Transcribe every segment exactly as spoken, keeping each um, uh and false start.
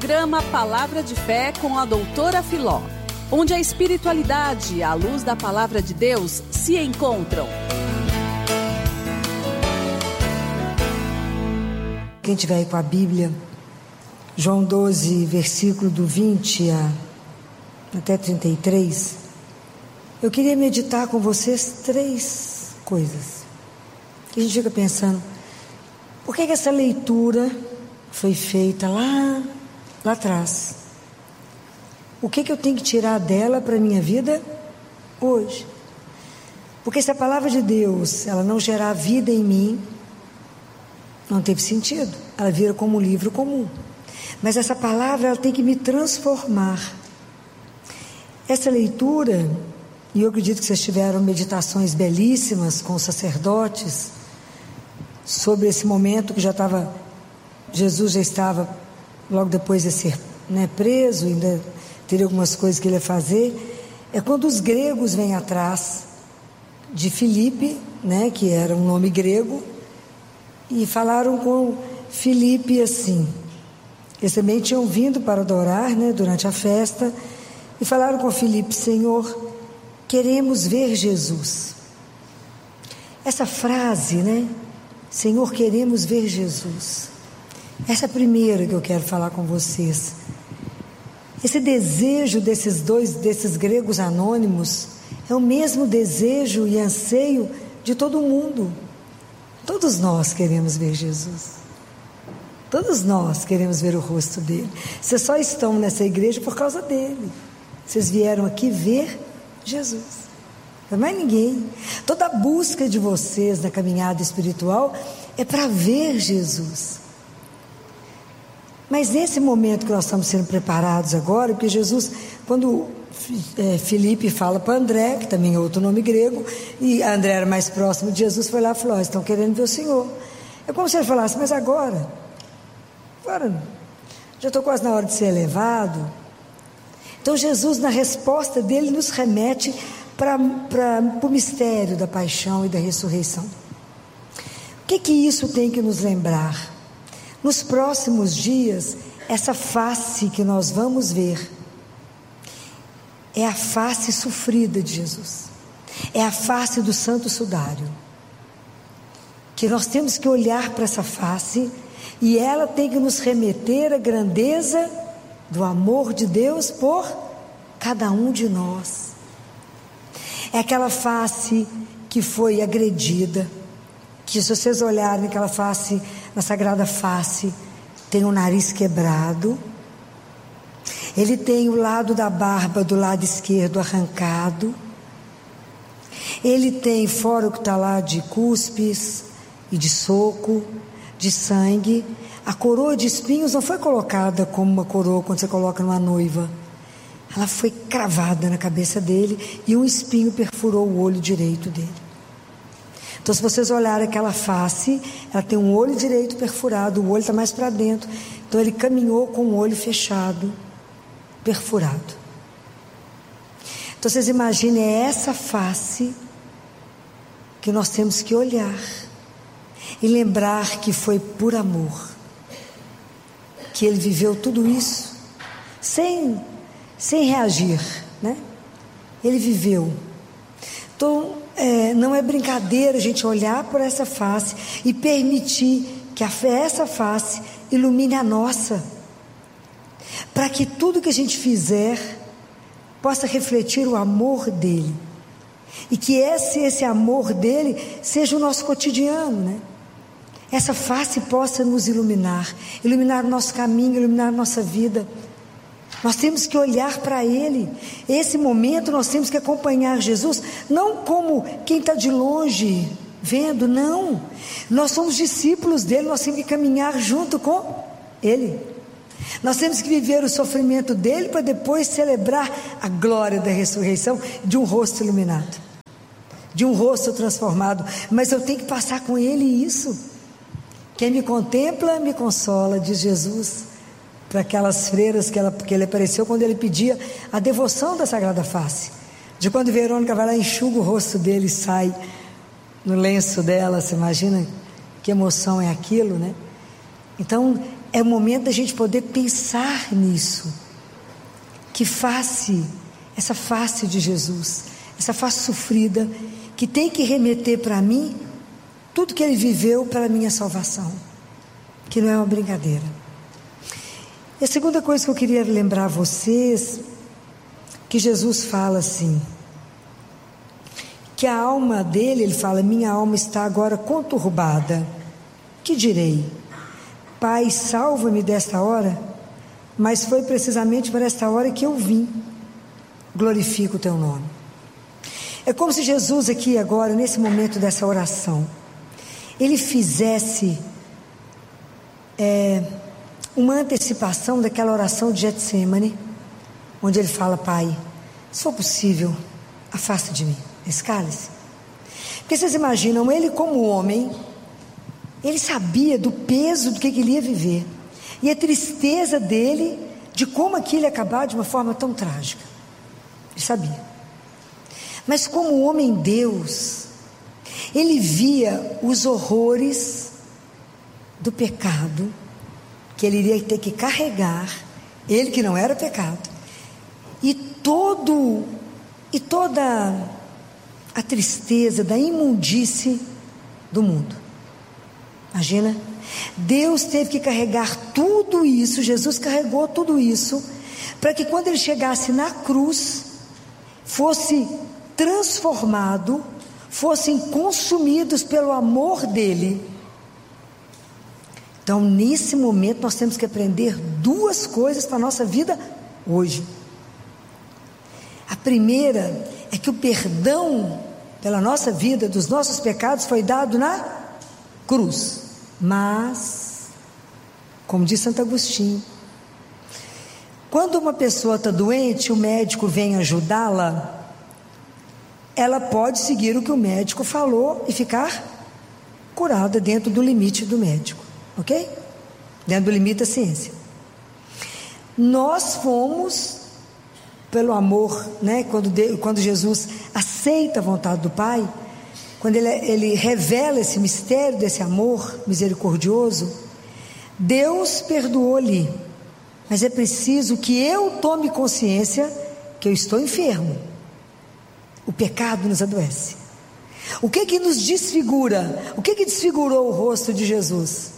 Programa Palavra de Fé com a doutora Filó, onde a espiritualidade e a luz da Palavra de Deus se encontram. Quem tiver aí com a Bíblia, João doze, versículo do vinte a, até trinta e três, eu queria meditar com vocês três coisas. A gente fica pensando, por que que essa leitura foi feita lá, lá atrás? O que que eu tenho que tirar dela para a minha vida hoje? Porque se a palavra de Deus, ela não gerar vida em mim, não teve sentido. Ela vira como um livro comum. Mas essa palavra, ela tem que me transformar. Essa leitura, e eu acredito que vocês tiveram meditações belíssimas com os sacerdotes sobre esse momento que já estava, Jesus já estava logo depois de ser, né, preso, ainda teria algumas coisas que ele ia fazer. É quando os gregos vêm atrás de Filipe, né, que era um nome grego, e falaram com Filipe assim. Eles também tinham vindo para adorar, né, durante a festa, e falaram com Filipe: Senhor, queremos ver Jesus. Essa frase, né, Senhor, queremos ver Jesus, essa é a primeira que eu quero falar com vocês. Esse desejo desses dois, desses gregos anônimos, é o mesmo desejo e anseio de todo mundo. Todos nós queremos ver Jesus. Todos nós queremos ver o rosto dele. Vocês só estão nessa igreja por causa dele. Vocês vieram aqui ver Jesus. Não é mais ninguém. Toda a busca de vocês na caminhada espiritual é para ver Jesus. Mas nesse momento que nós estamos sendo preparados agora, porque Jesus, quando é, Filipe fala para André, que também é outro nome grego, e André era mais próximo de Jesus, foi lá e falou: oh, estão querendo ver o Senhor. É como se ele falasse: mas agora, agora já estou quase na hora de ser elevado. Então Jesus, na resposta dele, nos remete para o mistério da paixão e da ressurreição. O que que isso tem que nos lembrar? Nos próximos dias, essa face que nós vamos ver é a face sofrida de Jesus, é a face do Santo Sudário, que nós temos que olhar para essa face, e ela tem que nos remeter à grandeza do amor de Deus por cada um de nós. É aquela face que foi agredida, que se vocês olharem aquela face, na sagrada face, tem o nariz quebrado, ele tem o lado da barba do lado esquerdo arrancado, ele tem, fora o que está lá de cuspes e de soco, de sangue, a coroa de espinhos não foi colocada como uma coroa quando você coloca numa noiva, ela foi cravada na cabeça dele, e um espinho perfurou o olho direito dele. Então, se vocês olharem aquela face, ela tem um olho direito perfurado, o olho está mais para dentro. Então ele caminhou com o olho fechado, perfurado. Então vocês imaginem, é essa face que nós temos que olhar e lembrar que foi por amor que ele viveu tudo isso sem, sem reagir, né? Ele viveu. Então é, não é brincadeira a gente olhar por essa face e permitir que a, essa face ilumine a nossa, para que tudo que a gente fizer possa refletir o amor dele, e que esse, esse amor dele seja o nosso cotidiano, né? Essa face possa nos iluminar, iluminar o nosso caminho, iluminar a nossa vida. Nós temos que olhar para ele. Esse momento nós temos que acompanhar Jesus, não como quem está de longe vendo, não. Nós somos discípulos dele, nós temos que caminhar junto com ele. Nós temos que viver o sofrimento dele para depois celebrar a glória da ressurreição, de um rosto iluminado, de um rosto transformado. Mas eu tenho que passar com ele isso. Quem me contempla me consola, diz Jesus para aquelas freiras que, ela, que ele apareceu quando ele pedia a devoção da Sagrada Face. De quando Verônica vai lá, enxuga o rosto dele e sai no lenço dela. Você imagina que emoção é aquilo, né? Então é o momento da gente poder pensar nisso. Que face, essa face de Jesus, essa face sofrida, que tem que remeter para mim tudo que Ele viveu para a minha salvação, que não é uma brincadeira. E a segunda coisa que eu queria lembrar a vocês, que Jesus fala assim, que a alma dele, Ele fala, minha alma está agora conturbada, que direi? Pai, salva-me desta hora, mas foi precisamente para esta hora que eu vim, glorifico o teu nome. É como se Jesus aqui agora, nesse momento dessa oração, Ele fizesse é, uma antecipação daquela oração de Getsêmani, onde Ele fala, Pai, se for possível, afasta de mim esse cálice. Porque vocês imaginam, Ele como homem, Ele sabia do peso do que Ele ia viver, e a tristeza dele, de como aquilo ia acabar de uma forma tão trágica. Ele sabia. Mas como homem Deus, Ele via os horrores do pecado, que Ele iria ter que carregar, Ele que não era pecado, e todo, e toda a tristeza da imundície do mundo. Imagina, Deus teve que carregar tudo isso, Jesus carregou tudo isso, para que quando Ele chegasse na cruz, fosse transformado, fossem consumidos pelo amor dEle. Então nesse momento nós temos que aprender duas coisas para a nossa vida hoje. A primeira é que o perdão pela nossa vida, dos nossos pecados, foi dado na cruz. Mas, como diz Santo Agostinho, quando uma pessoa está doente, o médico vem ajudá-la, ela pode seguir o que o médico falou e ficar curada dentro do limite do médico, ok? Dentro do limite da ciência. Nós fomos, pelo amor, né, quando, de, quando Jesus aceita a vontade do Pai, quando ele, ele revela esse mistério desse amor misericordioso, Deus perdoou-lhe, mas é preciso que eu tome consciência que eu estou enfermo. O pecado nos adoece. O que que nos desfigura? O que que desfigurou o rosto de Jesus?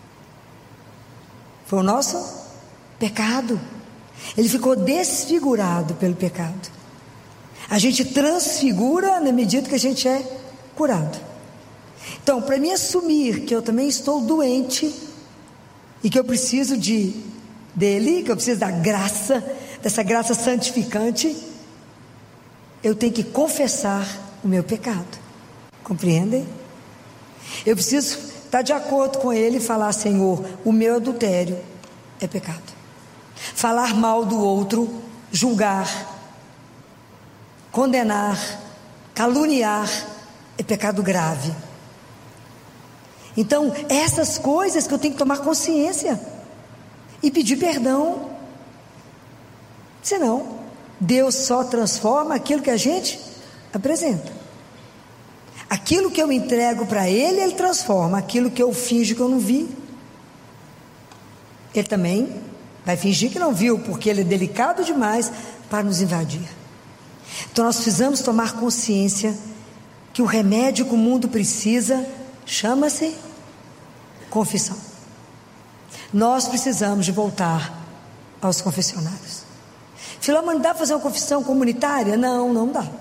Foi o nosso pecado. Ele ficou desfigurado pelo pecado. A gente transfigura na medida que a gente é curado. Então, para mim assumir que eu também estou doente e que eu preciso de dele, que eu preciso da graça, dessa graça santificante, eu tenho que confessar o meu pecado. Compreendem? Eu preciso estar de acordo com ele e falar, Senhor, o meu adultério é pecado. Falar mal do outro, julgar, condenar, caluniar, é pecado grave. Então, essas coisas que eu tenho que tomar consciência e pedir perdão. Senão, Deus só transforma aquilo que a gente apresenta. Aquilo que eu entrego para Ele, Ele transforma. Aquilo que eu finjo que eu não vi, Ele também vai fingir que não viu, porque Ele é delicado demais para nos invadir. Então nós precisamos tomar consciência que o remédio que o mundo precisa chama-se confissão. Nós precisamos de voltar aos confessionários. Filó, mas não dá para fazer uma confissão comunitária? Não, não dá.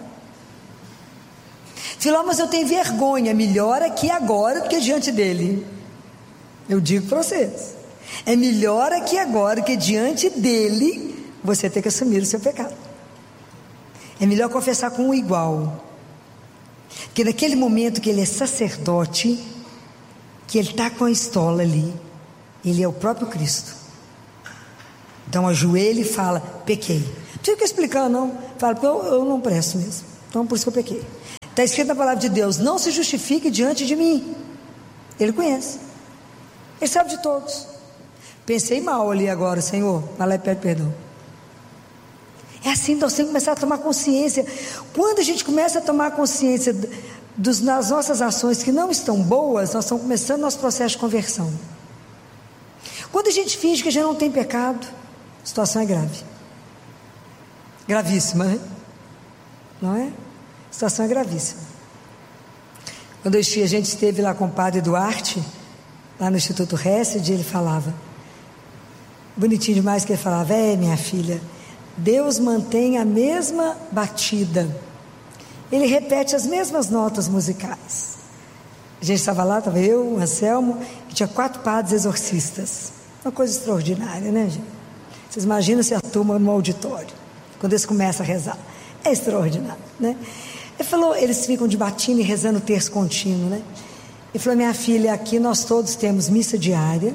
Filó, mas eu tenho vergonha. Melhor aqui agora do que diante dele. Eu digo para vocês, é melhor aqui agora do que diante dele você ter que assumir o seu pecado. É melhor confessar com o igual, porque naquele momento que ele é sacerdote, que ele está com a estola ali, ele é o próprio Cristo. Então ajoelha e fala, pequei. Não precisa ficar explicando não, fala, porque eu, eu não presto mesmo, então por isso que eu pequei. Está escrito na palavra de Deus, não se justifique diante de mim. Ele conhece, ele sabe de todos. Pensei mal ali agora, Senhor, vai lá e pede perdão. É assim, nós temos que começar a tomar consciência. Quando a gente começa a tomar consciência dos, das nossas ações que não estão boas, nós estamos começando nosso processo de conversão. Quando a gente finge que a gente não tem pecado, a situação é grave. Gravíssima, né? Não é? A situação é gravíssima. Quando a gente esteve lá com o padre Duarte, lá no Instituto Hesed, ele falava, bonitinho demais que ele falava, é minha filha, Deus mantém a mesma batida, Ele repete as mesmas notas musicais. A gente estava lá, estava eu, o Anselmo, e tinha quatro padres exorcistas, uma coisa extraordinária, né, gente? Vocês imaginam se a turma no auditório, quando eles começam a rezar, é extraordinário, né? Ele falou, eles ficam de batina e rezando o terço contínuo, né? Ele falou, minha filha, aqui nós todos temos missa diária,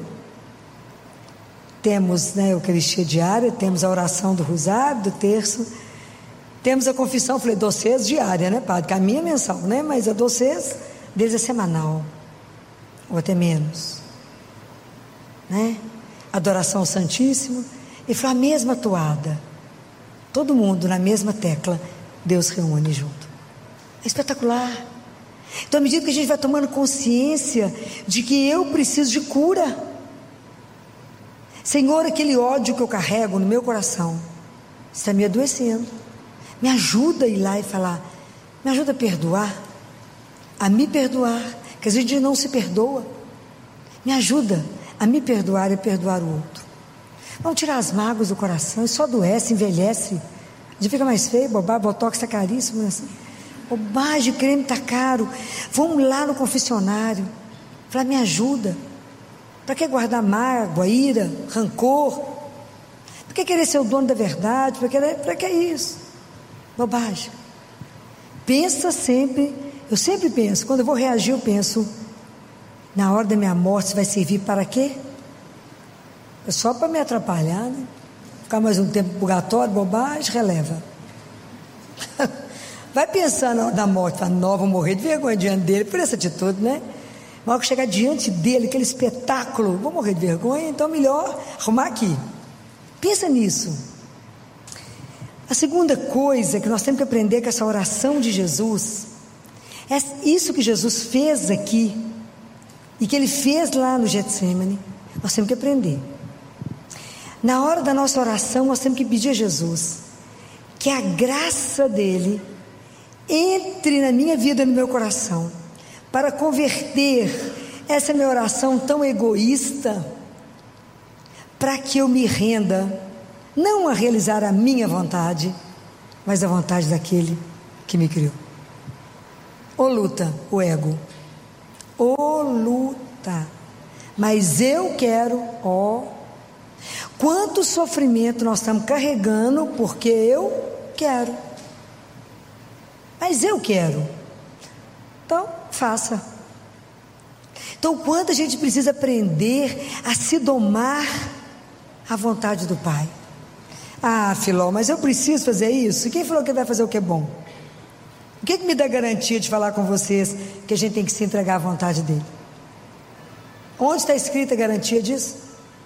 temos, né, a Eucaristia diária, temos a oração do rosário, do terço, temos a confissão, eu falei, de vocês diária, né, padre? Que a minha é mensal, né? Mas a de vocês, deles é semanal, ou até menos, né? Adoração ao Santíssimo. Ele falou, a mesma toada, todo mundo na mesma tecla, Deus reúne junto. É espetacular. Então, à medida que a gente vai tomando consciência de que eu preciso de cura, Senhor, aquele ódio que eu carrego no meu coração está me adoecendo, me ajuda a ir lá e falar, me ajuda a perdoar, a me perdoar, que às vezes a gente não se perdoa, me ajuda a me perdoar e perdoar o outro. Vamos tirar as mágoas do coração, isso só adoece, envelhece, a gente fica mais feio, bobagem, botox está caríssimo, assim. Bobagem, o creme está caro, vamos lá no confessionário, falar, me ajuda, para que guardar mágoa, ira, rancor, para que querer ser o dono da verdade, para que, para que isso, bobagem. Pensa sempre, eu sempre penso, quando eu vou reagir eu penso, na hora da minha morte vai servir para quê? É só para me atrapalhar, né? Ficar mais um tempo purgatório, bobagem, releva. Vai pensar na hora da morte, fala, não, vou morrer de vergonha diante dele, por essa atitude, né? Na hora que chegar diante dele, aquele espetáculo, vou morrer de vergonha, então melhor arrumar aqui. Pensa nisso. A segunda coisa que nós temos que aprender com essa oração de Jesus, é isso que Jesus fez aqui, e que ele fez lá no Getsemane, nós temos que aprender. Na hora da nossa oração, nós temos que pedir a Jesus, que a graça dele entre na minha vida e no meu coração, para converter essa minha oração tão egoísta, para que eu me renda, não a realizar a minha vontade, mas a vontade daquele que me criou. Ô luta, o ego, ô luta, mas eu quero, ó, quanto sofrimento nós estamos carregando, porque eu quero, mas eu quero, então faça. Então, quanto a gente precisa aprender a se domar à vontade do Pai. Ah, Filó, mas eu preciso fazer isso? Quem falou que vai fazer o que é bom? O que, que me dá garantia de falar com vocês que a gente tem que se entregar à vontade dele? Onde está escrita a garantia disso?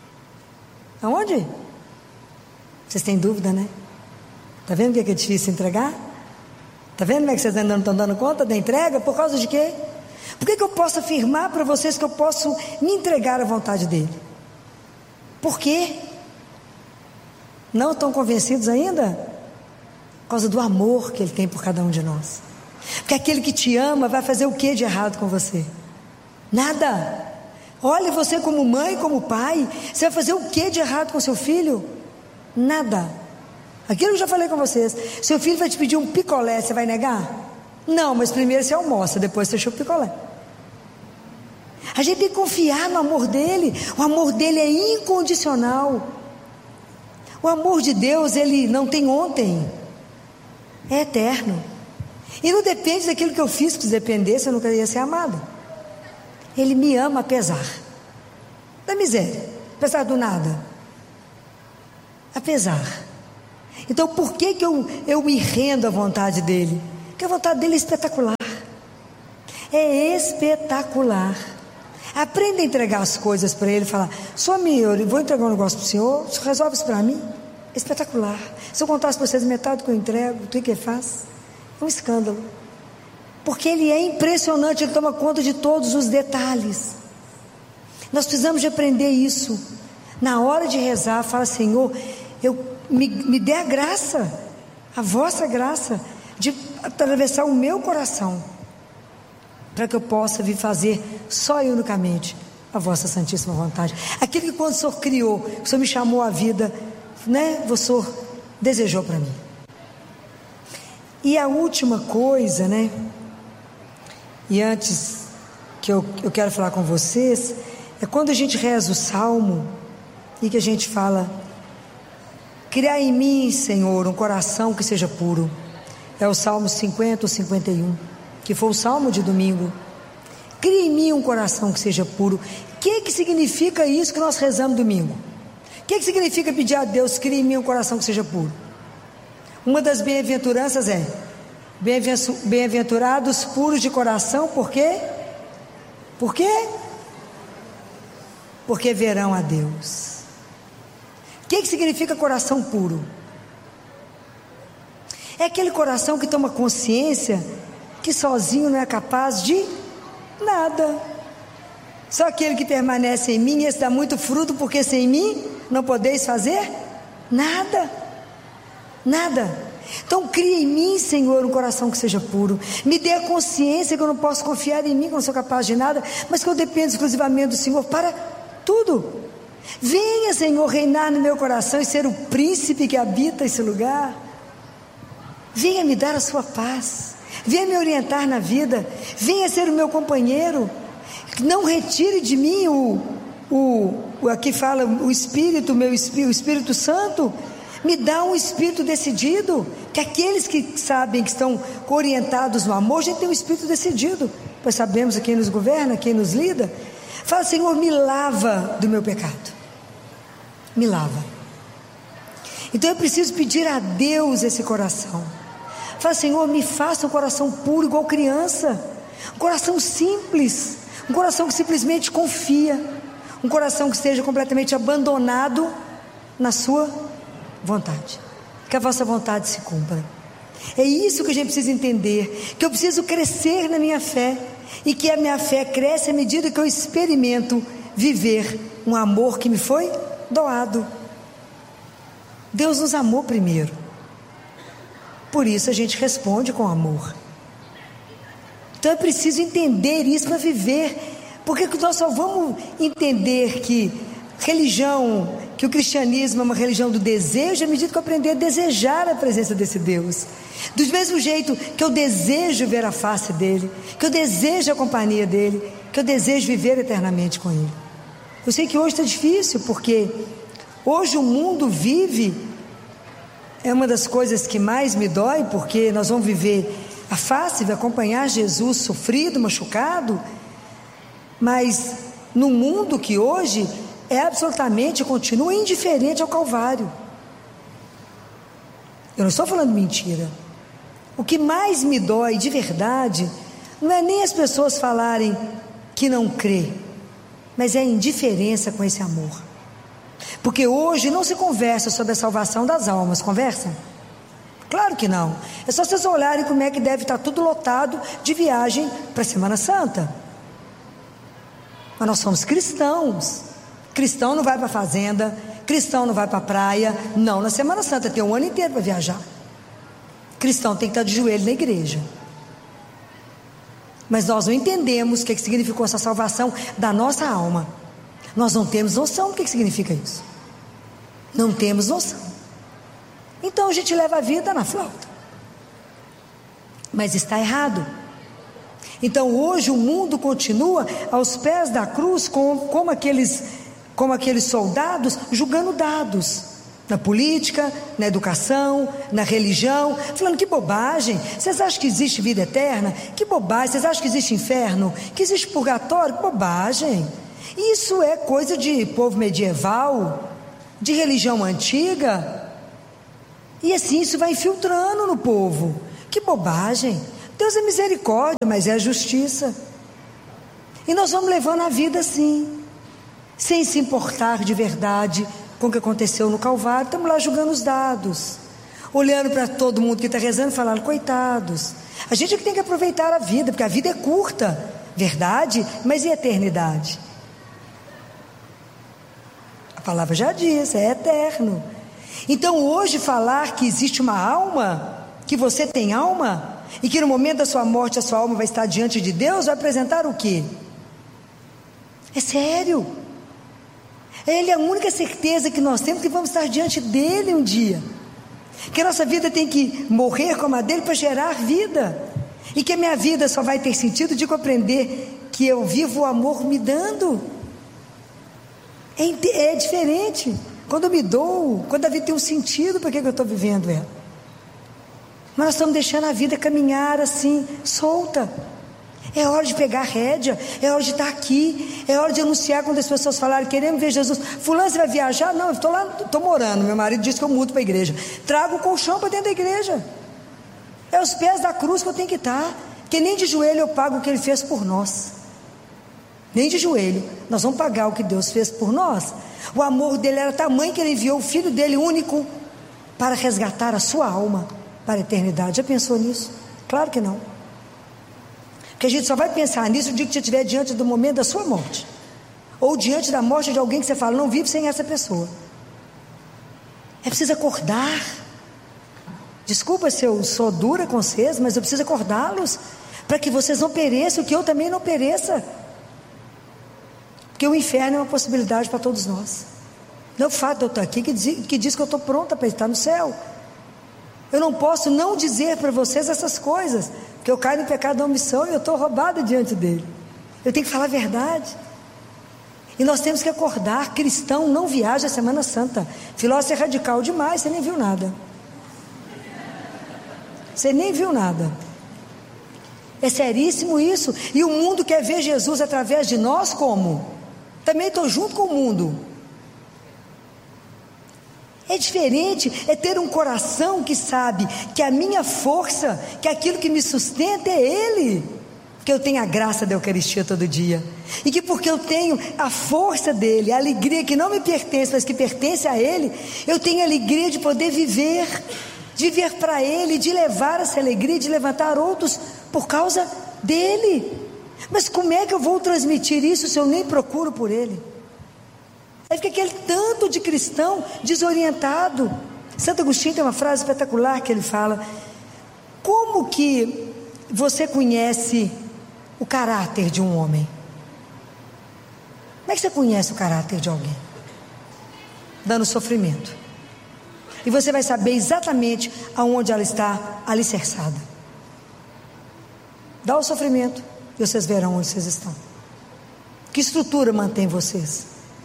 Aonde? Vocês têm dúvida, né? Está vendo que é difícil se entregar? Está vendo como é que vocês ainda não estão dando conta da entrega? Por causa de quê? Por que que eu posso afirmar para vocês que eu posso me entregar à vontade dele? Por quê? Não estão convencidos ainda? Por causa do amor que ele tem por cada um de nós. Porque aquele que te ama vai fazer o que de errado com você? Nada. Olha, você como mãe, como pai, você vai fazer o que de errado com seu filho? Nada. Aquilo que eu já falei com vocês, seu filho vai te pedir um picolé, você vai negar? Não, mas primeiro você almoça, depois você chupa o picolé. A gente tem que confiar no amor dele. O amor dele é incondicional. O amor de Deus, ele não tem ontem, é eterno. E não depende daquilo que eu fiz, porque se dependesse eu nunca ia ser amada. Ele me ama apesar da miséria, apesar do nada, apesar. Então por que que eu, eu me rendo à vontade dele? Porque a vontade dele é espetacular, é espetacular. Aprenda a entregar as coisas para ele, falar, só me, eu vou entregar um negócio para o senhor, o senhor resolve isso para mim? É espetacular. Se eu contasse para vocês metade que eu entrego, o que que ele faz? É um escândalo. Porque ele é impressionante, ele toma conta de todos os detalhes. Nós precisamos de aprender isso. Na hora de rezar, fala: Senhor, eu, me, me dê a graça, a vossa graça, de atravessar o meu coração, para que eu possa vir fazer só e unicamente a vossa santíssima vontade. Aquilo que quando o Senhor criou, o Senhor me chamou à vida, né? O Senhor desejou para mim. E a última coisa, né? E antes que eu, eu quero falar com vocês, é quando a gente reza o Salmo e que a gente fala: criar em mim, Senhor, um coração que seja puro. É o Salmo cinquenta ou cinquenta e um, que foi o Salmo de domingo. Cria em mim um coração que seja puro. O que que significa isso que nós rezamos domingo? O que que significa pedir a Deus: cria em mim um coração que seja puro? Uma das bem-aventuranças é: bem-aventurados puros de coração. Por quê? Por quê? Porque verão a Deus. O que que significa coração puro? É aquele coração que toma consciência que sozinho não é capaz de nada. Só aquele que permanece em mim, esse dá muito fruto, porque sem mim não podeis fazer nada. Nada. Então cria em mim, Senhor, um coração que seja puro. Me dê a consciência que eu não posso confiar em mim, que eu não sou capaz de nada, mas que eu dependo exclusivamente do Senhor para tudo. Venha, Senhor, reinar no meu coração e ser o príncipe que habita esse lugar. Venha me dar a sua paz, venha me orientar na vida, venha ser o meu companheiro. Não retire de mim o, o, o aqui fala o Espírito, meu Espírito, o Espírito Santo. Me dá um espírito decidido, que aqueles que sabem que estão orientados no amor, a gente tem um espírito decidido, pois sabemos quem nos governa, quem nos lida. Fala: Senhor, me lava do meu pecado, me lava. Então eu preciso pedir a Deus esse coração. Fala: Senhor, me faça um coração puro igual criança, um coração simples, um coração que simplesmente confia, um coração que esteja completamente abandonado na sua vontade, que a vossa vontade se cumpra. É isso que a gente precisa entender, que eu preciso crescer na minha fé, e que a minha fé cresce à medida que eu experimento viver um amor que me foi doado. Deus nos amou primeiro, por isso a gente responde com amor. Então é preciso entender isso para viver, porque nós só vamos entender que religião, que o cristianismo é uma religião do desejo, à medida que eu aprender a desejar a presença desse Deus. Do mesmo jeito que eu desejo ver a face dele, que eu desejo a companhia dele, que eu desejo viver eternamente com ele. Eu sei que hoje está difícil, porque hoje o mundo vive, é uma das coisas que mais me dói, porque nós vamos viver a face de acompanhar Jesus sofrido, machucado, mas no mundo que hoje é absolutamente, continua indiferente ao Calvário. Eu não estou falando mentira. O que mais me dói de verdade não é nem as pessoas falarem que não crê, mas é a indiferença com esse amor. Porque hoje não se conversa sobre a salvação das almas, conversa? Claro que não. É só vocês olharem como é que deve estar tudo lotado de viagem para a Semana Santa. Mas nós somos cristãos. Cristão não vai para a fazenda, cristão não vai para a praia, não na Semana Santa, tem um ano inteiro para viajar. Cristão tem que estar de joelho na igreja. Mas nós não entendemos o que significou essa salvação da nossa alma. Nós não temos noção do que significa isso. Não temos noção. Então a gente leva a vida na flauta. Mas está errado. Então hoje o mundo continua aos pés da cruz, como, como aqueles... como aqueles soldados julgando dados, na política, na educação, na religião, falando: que bobagem, vocês acham que existe vida eterna? Que bobagem, vocês acham que existe inferno? Que existe purgatório? Que bobagem. Isso é coisa de povo medieval, de religião antiga, e assim isso vai infiltrando no povo. Que bobagem. Deus é misericórdia, mas é justiça, e nós vamos levando a vida assim, sem se importar de verdade com o que aconteceu no Calvário. Estamos lá julgando os dados, olhando para todo mundo que está rezando e falando: coitados. A gente é que tem que aproveitar a vida, porque a vida é curta, verdade, mas e a eternidade? A palavra já diz, é eterno. Então hoje falar que existe uma alma, que você tem alma, e que no momento da sua morte a sua alma vai estar diante de Deus, vai apresentar o quê? É sério. Ele é a única certeza que nós temos, que vamos estar diante dele um dia, que a nossa vida tem que morrer como a dele para gerar vida, e que a minha vida só vai ter sentido de compreender que eu vivo o amor me dando. É, é diferente. Quando eu me dou, quando a vida tem um sentido, por que eu estou vivendo ela? Mas nós estamos deixando a vida caminhar assim, solta. É hora de pegar a rédea, é hora de estar aqui, é hora de anunciar. Quando as pessoas falarem, queremos ver Jesus, fulano, você vai viajar? Não, eu estou lá, estou morando, meu marido disse que eu mudo para a igreja. Trago o colchão para dentro da igreja, é os pés da cruz que eu tenho que estar, porque nem de joelho eu pago o que ele fez por nós, nem de joelho, nós vamos pagar o que Deus fez por nós. O amor dele era tamanho que ele enviou o filho dele único, para resgatar a sua alma para a eternidade. Já pensou nisso? Claro que não. Porque a gente só vai pensar nisso o dia que você estiver diante do momento da sua morte, ou diante da morte de alguém que você fala, não vive sem essa pessoa. É preciso acordar. Desculpa se eu sou dura com vocês, mas eu preciso acordá-los, para que vocês não pereçam, que eu também não pereça, porque o inferno é uma possibilidade para todos nós. Não é o fato de eu estar aqui que diz, que diz que eu estou pronta para estar no céu. Eu não posso não dizer para vocês essas coisas, porque eu caio no pecado da omissão e eu estou roubada diante dele. Eu tenho que falar a verdade. E nós temos que acordar. Cristão não viaja a Semana Santa. Filósofo é radical demais, você nem viu nada. Você nem viu nada. É seríssimo isso. E o mundo quer ver Jesus através de nós como? Também estou junto com o mundo. É diferente, é ter um coração que sabe que a minha força, que aquilo que me sustenta é Ele, que eu tenho a graça da Eucaristia todo dia, e que porque eu tenho a força dEle, a alegria que não me pertence, mas que pertence a Ele, eu tenho a alegria de poder viver, de viver para Ele, de levar essa alegria, de levantar outros por causa dEle. Mas como é que eu vou transmitir isso se eu nem procuro por Ele? Aí fica aquele tanto de cristão desorientado. Santo Agostinho tem uma frase espetacular que ele fala: como que você conhece o caráter de um homem? Como é que você conhece o caráter de alguém? Dando sofrimento. E você vai saber exatamente aonde ela está alicerçada. Dá o sofrimento e vocês verão onde vocês estão. Que estrutura mantém vocês?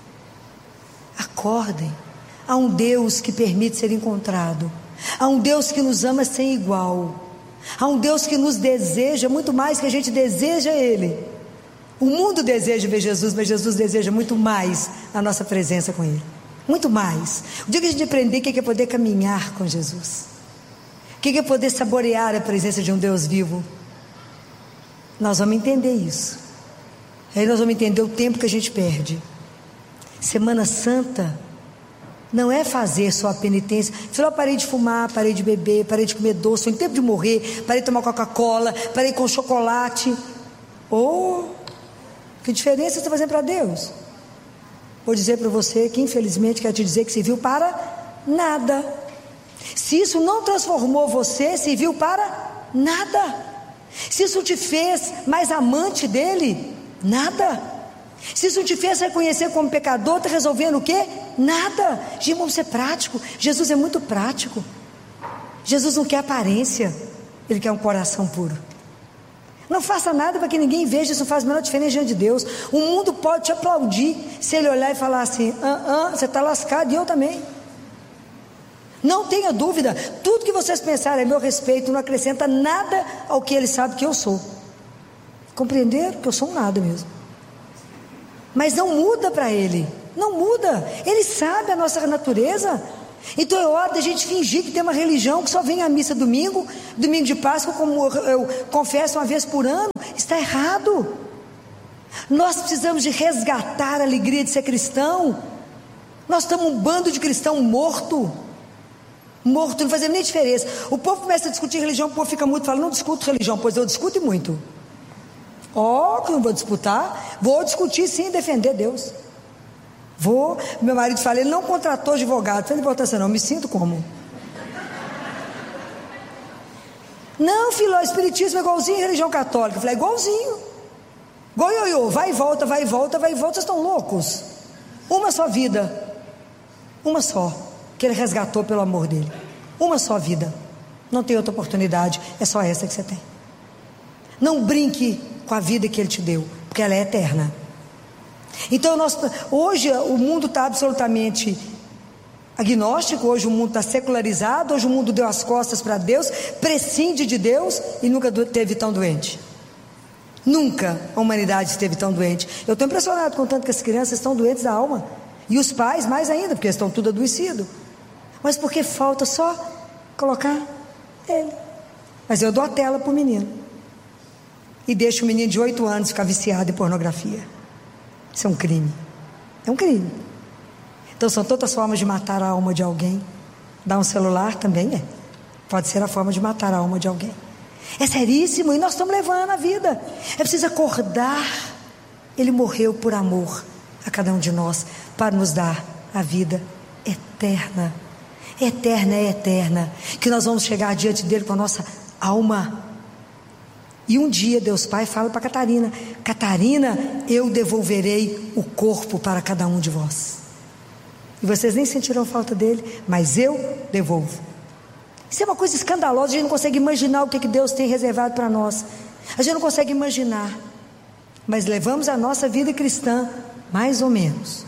Acordem. Há um Deus que permite ser encontrado. Há um Deus que nos ama sem igual. Há um Deus que nos deseja muito mais que a gente deseja Ele. O mundo deseja ver Jesus, mas Jesus deseja muito mais a nossa presença com Ele. Muito mais. O dia que a gente aprender o que é poder caminhar com Jesus, o que é poder saborear a presença de um Deus vivo, nós vamos entender isso. Aí nós vamos entender o tempo que a gente perde. Semana Santa não é fazer só a penitência. Falou, parei de fumar, parei de beber, parei de comer doce, foi em tempo de morrer, parei de tomar Coca-Cola, parei com chocolate. Oh, que diferença você está fazendo para Deus? Vou dizer para você que infelizmente quero te dizer que serviu para nada. Se isso não transformou você, serviu para nada. Se isso te fez mais amante dele, nada. Se isso te fez reconhecer como pecador, está resolvendo o quê? Nada. Irmão, vamos ser prático. Jesus é muito prático. Jesus não quer aparência, Ele quer um coração puro. Não faça nada para que ninguém veja, isso não faz a menor diferença diante de Deus. O mundo pode te aplaudir se ele olhar e falar assim: ah, ah, você está lascado e eu também. Não tenha dúvida, tudo que vocês pensarem a meu respeito não acrescenta nada ao que ele sabe que eu sou. Compreenderam? Que eu sou um nada mesmo. Mas não muda para ele, não muda. Ele sabe a nossa natureza. Então é hora da gente fingir que tem uma religião que só vem à missa domingo, domingo de Páscoa, como eu confesso uma vez por ano. Está errado. Nós precisamos de resgatar a alegria de ser cristão. Nós estamos um bando de cristão morto. Morto, não faz nem diferença. O povo começa a discutir religião, o povo fica muito, fala, não discuto religião. Pois eu discuto muito. Ó, oh, que eu não vou disputar. Vou discutir sim, defender Deus. Vou, meu marido fala, ele não contratou advogado. Não tem importância não, me sinto como? Não, filho, o espiritismo é igualzinho à religião católica. Eu falei, é igualzinho. Igual ioiô, vai e volta, vai e volta, vai e volta, vocês estão loucos. Uma só vida. Uma só, que ele resgatou pelo amor dele. Uma só vida. Não tem outra oportunidade, é só essa que você tem. Não brinque com a vida que ele te deu, porque ela é eterna. Então nós, hoje o mundo está absolutamente agnóstico, hoje o mundo está secularizado, hoje o mundo deu as costas para Deus, prescinde de Deus e nunca esteve tão doente. Nunca a humanidade esteve tão doente. Eu estou impressionado com tanto que as crianças estão doentes da alma, e os pais mais ainda, porque eles estão tudo adoecidos. Mas porque falta só colocar ele. Mas eu dou a tela para o menino e deixo o menino de oito anos ficar viciado em pornografia. Isso é um crime. É um crime. Então são tantas formas de matar a alma de alguém. Dar um celular também é. Pode ser a forma de matar a alma de alguém. É seríssimo e nós estamos levando a vida. É preciso acordar. Ele morreu por amor a cada um de nós, para nos dar a vida eterna. Eterna é eterna. Que nós vamos chegar diante dele com a nossa alma. E um dia Deus Pai fala para Catarina: Catarina, eu devolverei o corpo para cada um de vós. E vocês nem sentirão falta dele, mas eu devolvo. Isso é uma coisa escandalosa. A gente não consegue imaginar o que Deus tem reservado para nós. A gente não consegue imaginar. Mas levamos a nossa vida cristã mais ou menos.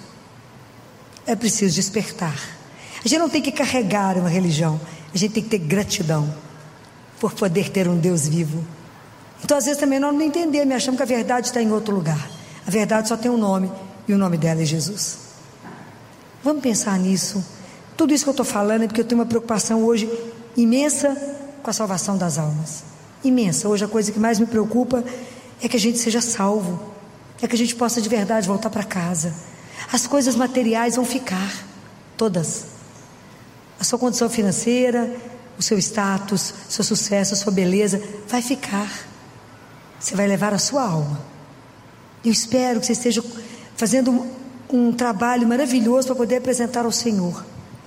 É preciso despertar. A gente não tem que carregar uma religião, a gente tem que ter gratidão por poder ter um Deus vivo. Então às vezes também nós não entendemos, achamos que a verdade está em outro lugar. A verdade só tem um nome, e o nome dela é Jesus. Vamos pensar nisso. Tudo isso que eu estou falando é porque eu tenho uma preocupação hoje imensa com a salvação das almas. Imensa. Hoje a coisa que mais me preocupa é que a gente seja salvo, é que a gente possa de verdade voltar para casa. As coisas materiais vão ficar, todas. A sua condição financeira, o seu status, seu sucesso, a sua beleza vai ficar. Você vai levar a sua alma. Eu espero que você esteja fazendo um, um trabalho maravilhoso para poder apresentar ao Senhor.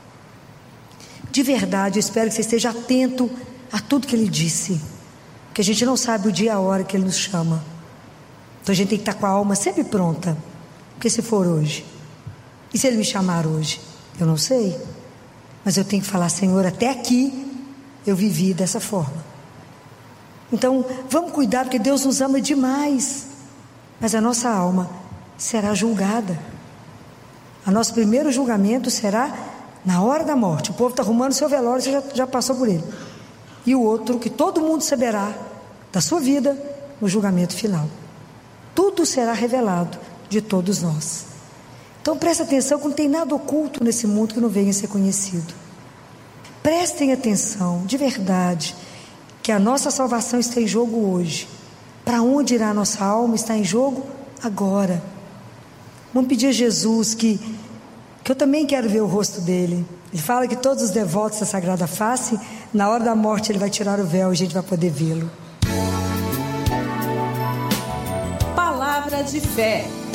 De verdade, eu espero que você esteja atento a tudo que Ele disse, porque a gente não sabe o dia e a hora que Ele nos chama. Então a gente tem que estar com a alma sempre pronta. Porque se for hoje, e se Ele me chamar hoje? Eu não sei, mas eu tenho que falar: Senhor, até aqui eu vivi dessa forma. Então vamos cuidar, porque Deus nos ama demais. Mas a nossa alma será julgada. O nosso primeiro julgamento será na hora da morte. O povo está arrumando seu velório, você já, já passou por ele. E o outro, que todo mundo saberá da sua vida no julgamento final. Tudo será revelado de todos nós. Então presta atenção, que não tem nada oculto nesse mundo que não venha a ser conhecido. Prestem atenção, de verdade, que a nossa salvação está em jogo hoje. Para onde irá a nossa alma está em jogo agora. Vamos pedir a Jesus que, que eu também quero ver o rosto dele. Ele fala que todos os devotos da Sagrada Face, na hora da morte ele vai tirar o véu e a gente vai poder vê-lo. Palavra de fé.